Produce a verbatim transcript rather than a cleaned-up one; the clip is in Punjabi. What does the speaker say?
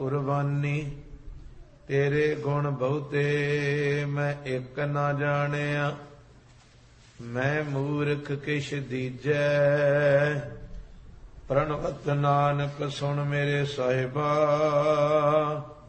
ਕੁਰਬਾਨੀ। ਤੇਰੇ ਗੁਣ ਬਹੁਤੇ ਮੈਂ ਇੱਕ ਨਾ ਜਾਣਿਆ, ਮੈਂ ਮੂਰਖ ਕਿਛ ਦੀਜੈ। ਪ੍ਰਣਵਤ ਨਾਨਕ ਸੁਣ ਮੇਰੇ ਸਾਹਿਬਾ,